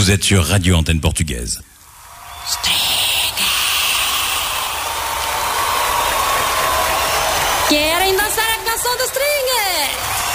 Vous êtes sur Radio Antenne Portugaise. Querem dançar a canção do Stringer?